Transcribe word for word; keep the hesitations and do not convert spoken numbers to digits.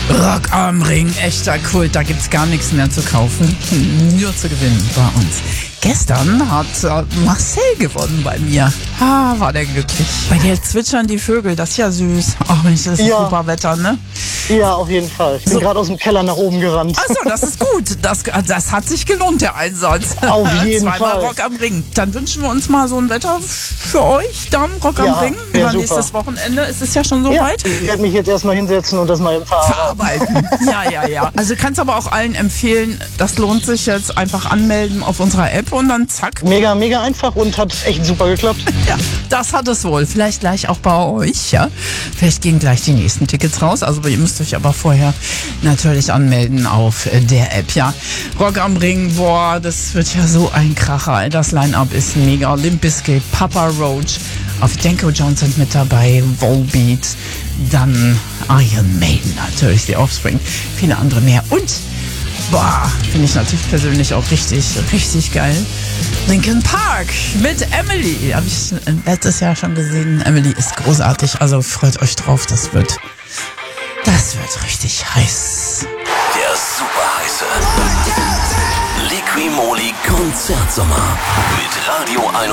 Rock am Ring, echter Kult, da gibt's gar nichts mehr zu kaufen, nur zu gewinnen bei uns. Gestern hat äh, Marcel gewonnen bei mir. Ah, war der glücklich. Bei dir zwitschern die Vögel, das ist ja süß. Ach Mensch, das ist Ja. super Wetter, ne? Ja, auf jeden Fall. Ich bin So. gerade aus dem Keller nach oben gerannt. Achso, das ist gut. Das, das hat sich gelohnt, der Einsatz. Auf jeden Zweimal Fall. Rock am Ring. Dann wünschen wir uns mal so ein Wetter für euch, dann Rock am Ja, Ring. wär Über super. nächstes Wochenende ist es ja schon so Ja, weit. ich werde mich jetzt erstmal hinsetzen und das mal verarbeiten. Verarbeiten. Ja, ja, ja. Also kannst aber auch allen empfehlen, das lohnt sich jetzt, einfach anmelden auf unserer App und dann zack. Mega, mega einfach und hat echt super geklappt. Ja, das hat es wohl. Vielleicht gleich auch bei euch, ja. Vielleicht gehen gleich die nächsten Tickets raus. Also ihr müsst euch aber vorher natürlich anmelden auf der App, ja. Rock am Ring, boah, das wird ja so ein Kracher. Das Line-Up ist mega. Limp Bizkit, Papa Roach, auf Danko Jones sind mit dabei, Volbeat, dann Iron Maiden natürlich, The Offspring, viele andere mehr. Und, boah, finde ich natürlich persönlich auch richtig, richtig geil. Linkin Park mit Emily. Habe ich letztes Jahr schon gesehen. Emily ist großartig, also freut euch drauf. Das wird, das wird richtig heiß. Der super heiße Liqui Moly Konzertsommer mit Radio